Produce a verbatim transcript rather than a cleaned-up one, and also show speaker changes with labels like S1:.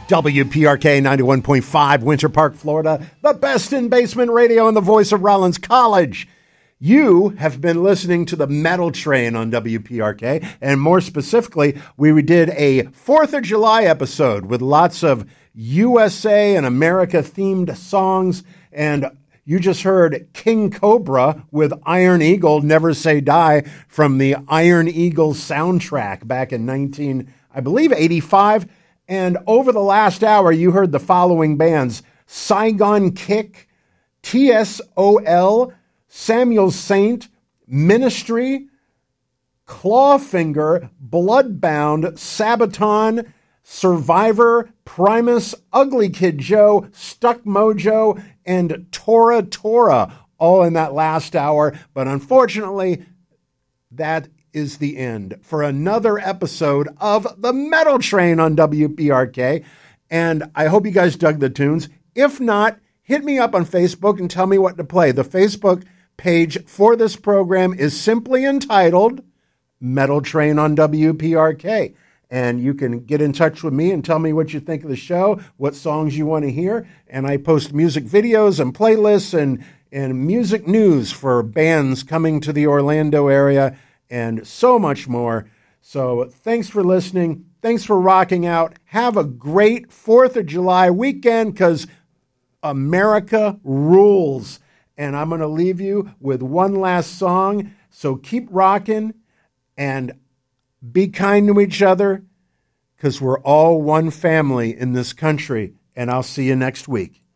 S1: W P R K ninety-one point five, Winter Park, Florida, the best in basement radio and the voice of Rollins College. You have been listening to the Metal Train on W P R K, and more specifically, we did a fourth of July episode with lots of U S A and America-themed songs, and you just heard King Cobra with Iron Eagle, Never Say Die, from the Iron Eagle soundtrack back in nineteen, I believe, eighty-five. And over the last hour, you heard the following bands: Saigon Kick, T S O L, Samuel Saint, Ministry, Clawfinger, Bloodbound, Sabaton, Survivor, Primus, Ugly Kid Joe, Stuck Mojo, and Tora Tora, all in that last hour. But unfortunately, that is the end for another episode of the Metal Train on W P R K. And I hope you guys dug the tunes. If not, hit me up on Facebook and tell me what to play. The Facebook page for this program is simply entitled Metal Train on W P R K. And you can get in touch with me and tell me what you think of the show, what songs you want to hear. And I post music videos and playlists and, and music news for bands coming to the Orlando area and so much more. So thanks for listening. Thanks for rocking out. Have a great fourth of July weekend, because America rules. And I'm going to leave you with one last song. So keep rocking and be kind to each other, because we're all one family in this country. And I'll see you next week.